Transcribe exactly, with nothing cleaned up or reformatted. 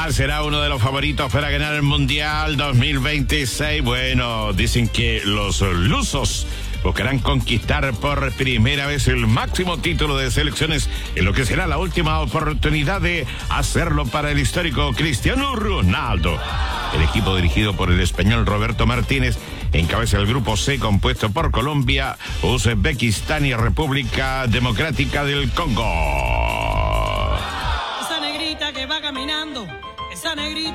¿Cuál será uno de los favoritos para ganar el Mundial dos mil veintiséis? Bueno, dicen que los lusos buscarán conquistar por primera vez el máximo título de selecciones en lo que será la última oportunidad de hacerlo para el histórico Cristiano Ronaldo. El equipo dirigido por el español Roberto Martínez encabeza el grupo C, compuesto por Colombia, Uzbekistán y República Democrática del Congo. Esa negrita que va caminando, esa negrita